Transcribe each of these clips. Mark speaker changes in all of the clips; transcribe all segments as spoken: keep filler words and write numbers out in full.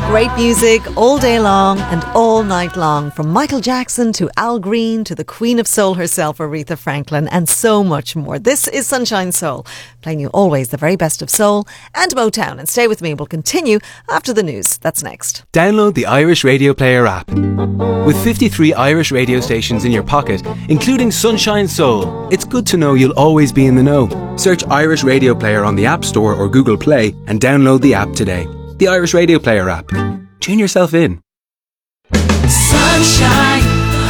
Speaker 1: Great music all day long and all night long, from Michael Jackson to Al Green to the Queen of Soul herself, Aretha Franklin, and so much more. This is Sunshine Soul, playing you always the very best of soul and Motown. And stay with me, we'll continue after the news. That's next.
Speaker 2: Download the Irish Radio Player app. With fifty-three Irish radio stations in your pocket, including Sunshine Soul, it's good to know you'll always be in the know. Search Irish Radio Player on the App Store or Google Play and download the app today. The Irish Radio Player app. Tune yourself in.
Speaker 3: Sunshine.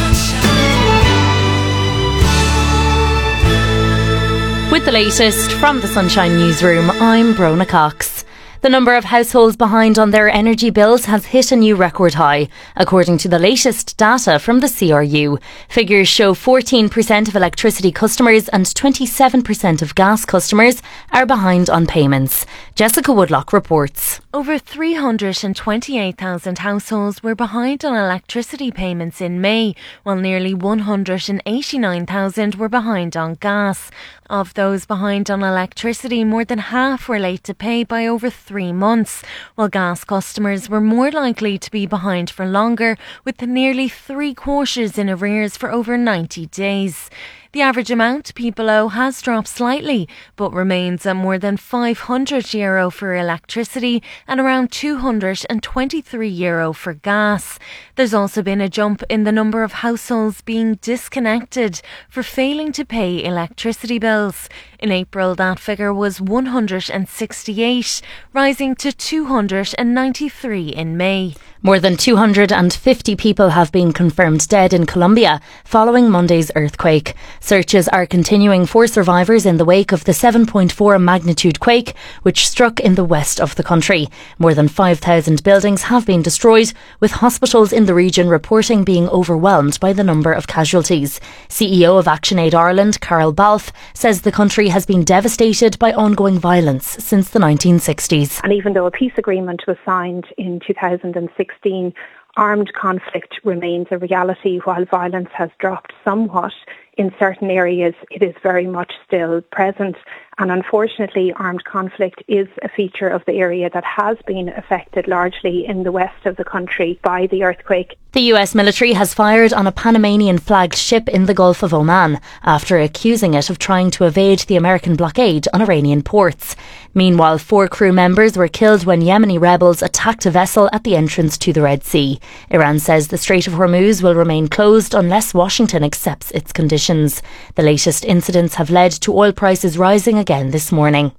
Speaker 4: With the latest from the Sunshine Newsroom, I'm Brona Cox. The number of households behind on their energy bills has hit a new record high, according to the latest data from the C R U. Figures show fourteen percent of electricity customers and twenty-seven percent of gas customers are behind on payments. Jessica Woodlock reports.
Speaker 5: Over three hundred twenty-eight thousand households were behind on electricity payments in May, while nearly one hundred eighty-nine thousand were behind on gas. Of those behind on electricity, more than half were late to pay by over three months, while gas customers were more likely to be behind for longer, with nearly three quarters in arrears for over ninety days. The average amount people owe has dropped slightly, but remains at more than five hundred euro for electricity and around two hundred twenty-three euro for gas. There's also been a jump in the number of households being disconnected for failing to pay electricity bills. In April, that figure was one hundred sixty-eight, rising to two hundred ninety-three in May.
Speaker 4: More than two hundred fifty people have been confirmed dead in Colombia following Monday's earthquake. Searches are continuing for survivors in the wake of the seven point four magnitude quake, which struck in the west of the country. More than five thousand buildings have been destroyed, with hospitals in the region reporting being overwhelmed by the number of casualties. C E O of ActionAid Ireland, Carol Balfe, says the country has been devastated by ongoing violence since the nineteen sixties.
Speaker 6: And even though a peace agreement was signed in two thousand sixteen, armed conflict remains a reality. While violence has dropped somewhat in certain areas, it is very much still present. And unfortunately, armed conflict is a feature of the area that has been affected largely in the west of the country by the earthquake.
Speaker 4: The U S military has fired on a Panamanian-flagged ship in the Gulf of Oman after accusing it of trying to evade the American blockade on Iranian ports. Meanwhile, four crew members were killed when Yemeni rebels attacked a vessel at the entrance to the Red Sea. Iran says the Strait of Hormuz will remain closed unless Washington accepts its conditions. The latest incidents have led to oil prices rising again this morning.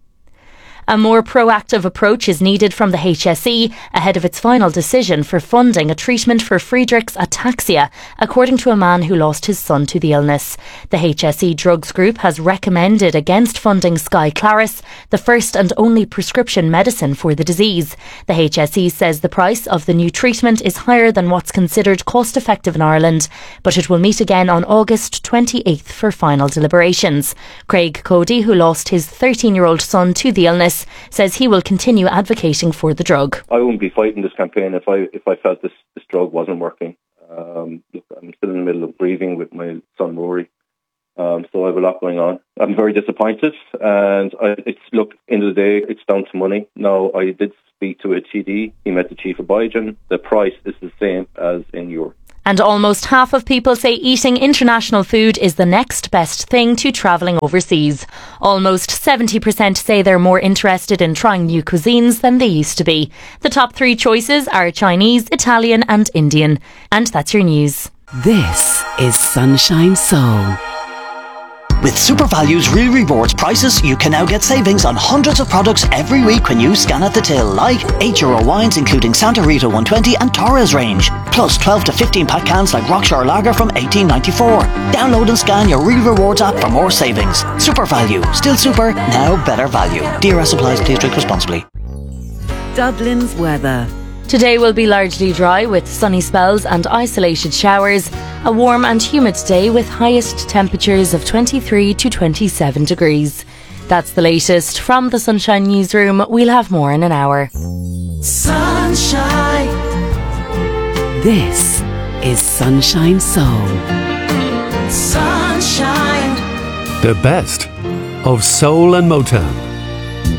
Speaker 4: A more proactive approach is needed from the H S E ahead of its final decision for funding a treatment for Friedreich's ataxia, according to a man who lost his son to the illness. The H S E Drugs Group has recommended against funding Skyclarys, the first and only prescription medicine for the disease. The H S E says the price of the new treatment is higher than what's considered cost-effective in Ireland, but it will meet again on August twenty-eighth for final deliberations. Craig Cody, who lost his thirteen-year-old son to the illness, says he will continue advocating for the drug.
Speaker 7: I wouldn't be fighting this campaign if I if I felt this, this drug wasn't working. Um, look, I'm still in the middle of grieving with my son Rory, um, so I have a lot going on. I'm very disappointed, and I, it's look, end of the day, it's down to money. Now, I did speak to a T D. He met the chief of Biogen. The price is the same as in Europe.
Speaker 4: And almost half of people say eating international food is the next best thing to travelling overseas. Almost seventy percent say they're more interested in trying new cuisines than they used to be. The top three choices are Chinese, Italian and Indian. And that's your news.
Speaker 3: This is Sunshine Soul.
Speaker 8: With SuperValue's Real Rewards prices, you can now get savings on hundreds of products every week when you scan at the till, like eight euro wines including Santa Rita one twenty and Torres range, plus twelve to fifteen pack cans like Rockshore Lager from eighteen ninety-four. Download and scan your Real Rewards app for more savings. SuperValue, still super, now better value. D R S applies, please drink responsibly.
Speaker 1: Dublin's weather.
Speaker 4: Today will be largely dry with sunny spells and isolated showers. A warm and humid day with highest temperatures of twenty-three to twenty-seven degrees. That's the latest from the Sunshine Newsroom. We'll have more in an hour.
Speaker 3: Sunshine. This is Sunshine Soul. Sunshine.
Speaker 9: The best of soul and Motown.